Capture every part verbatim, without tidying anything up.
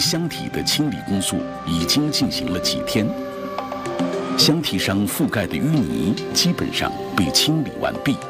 箱体的清理工作已经进行了几天，箱体上覆盖的淤泥基本上被清理完毕。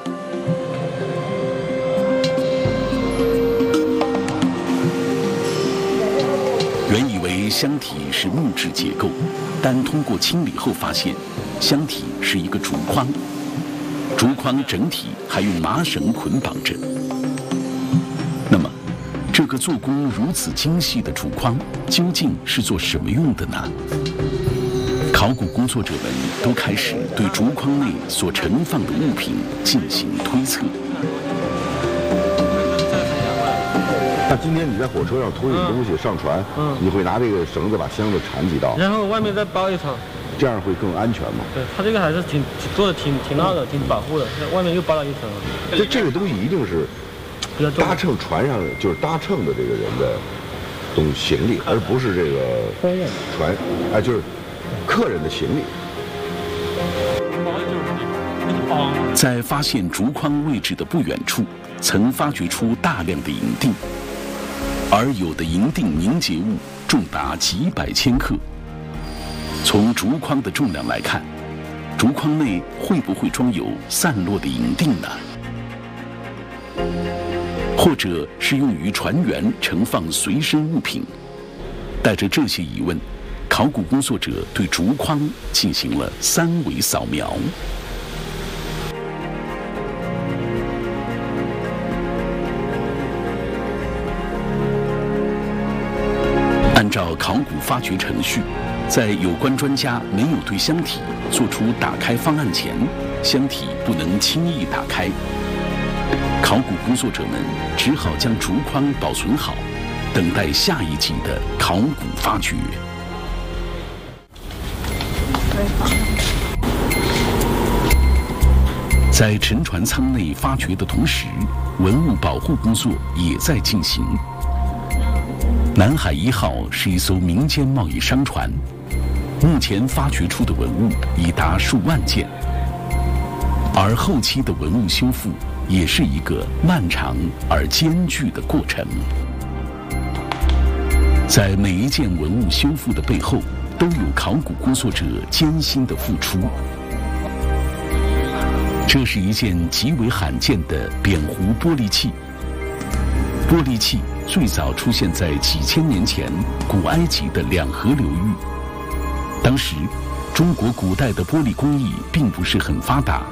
原以为箱体是木质结构，但通过清理后发现，箱体是一个竹筐，竹筐整体还用麻绳捆绑着。那么，这个做工如此精细的竹筐究竟是做什么用的呢？考古工作者们都开始对竹筐内所盛放的物品进行推测。 那今天你在火车上托运东西上船，嗯，你会拿这个绳子把箱子缠几道， 然后外面再包一层， 这样会更安全吗？ 对，它这个还是挺做的挺挺那个，挺保护的。外面又包了一层。 这这个东西一定是搭乘船上就是搭乘的这个人的东西行李，而不是这个船，哎，就是客人的行李。 在发现竹筐位置的不远处，曾发掘出大量的银锭。而有的银锭凝结物重达几百千克。从竹筐的重量来看，竹筐内会不会装有散落的银锭呢？或者是用于船员盛放随身物品？带着这些疑问，考古工作者对竹筐进行了三维扫描。按照考古发掘程序，在有关专家没有对箱体做出打开方案前，箱体不能轻易打开。考古工作者们只好将竹筐保存好，等待下一集的考古发掘。在沉船舱内发掘的同时，文物保护工作也在进行。南海一号是一艘民间贸易商船，目前发掘出的文物已达数万件，而后期的文物修复也是一个漫长而艰巨的过程。在每一件文物修复的背后，都有考古工作者艰辛的付出。这是一件极为罕见的扁弧玻璃器。玻璃器最早出现在几千年前古埃及的两河流域。当时，中国古代的玻璃工艺并不是很发达。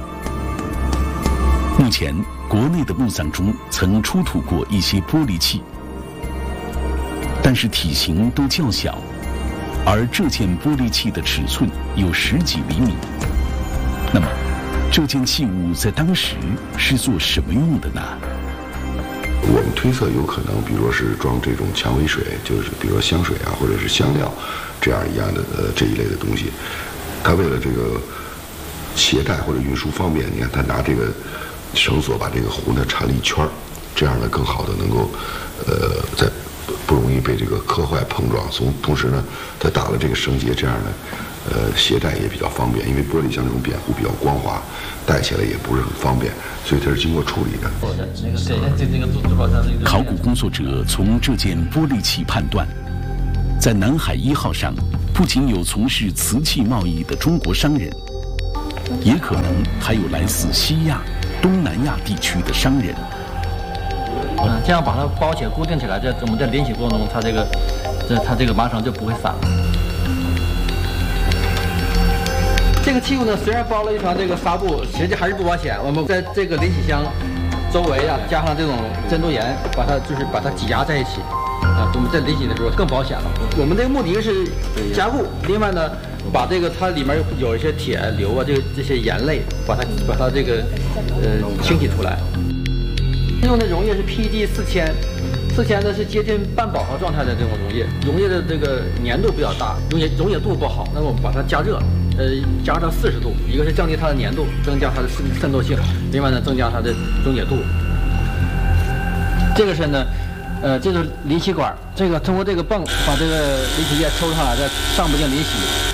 目前，国内的墓葬中曾出土过一些玻璃器，但是体型都较小，而这件玻璃器的尺寸有十几厘米。那么，这件器物在当时是做什么用的呢？ 我们推测有可能，比如说是装这种蔷薇水，就是比如说香水啊，或者是香料这样一样的呃这一类的东西。他为了这个携带或者运输方便，你看他拿这个绳索把这个壶呢缠了一圈，这样呢更好的能够呃在不容易被这个磕坏碰撞。从同时呢，他打了这个绳结，这样呢呃携带也比较方便，因为玻璃像这种扁壶比较光滑，带起来也不是很方便，所以它是经过处理的。 考古工作者从这件玻璃器判断，在南海一号上不仅有从事瓷器贸易的中国商人，也可能还有来自西亚、东南亚地区的商人。 嗯，这样把它包起来、固定起来，这我们在连起过程中，它这个这它这个麻绳就不会散了。这个器物呢，虽然包了一层这个纱布，实际还是不保险。我们在这个连起箱周围啊，加上这种珍珠岩，把它就是把它挤压在一起，啊，我们在连起的时候更保险了。我们这个目的是加固，另外呢，把这个它里面有一些铁硫啊，这个这些盐类，把它把它这个呃清洗出来。用的溶液是 P D 四千，四千呢是接近半饱和状态的这种溶液，溶液的这个粘度比较大，溶液溶解度不好，那么我们把它加热，呃，加到四十度，一个是降低它的粘度，增加它的渗渗透性，另外呢增加它的溶解度。这个是呢，呃，这是离洗管，这个通过这个泵把这个离洗液抽上来，在上部进行离洗。